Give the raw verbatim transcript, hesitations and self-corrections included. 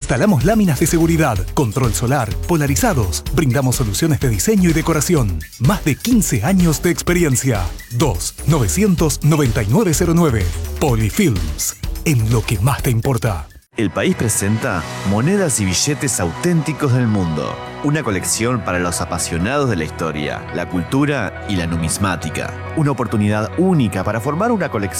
Instalamos láminas de seguridad, control solar, polarizados. Brindamos soluciones de diseño y decoración. Más de quince años de experiencia. dos nueve nueve nueve cero nueve. Polyfilms. En lo que más te importa. El País presenta Monedas y billetes auténticos del mundo. Una colección para los apasionados de la historia, la cultura y la numismática. Una oportunidad única para formar una colección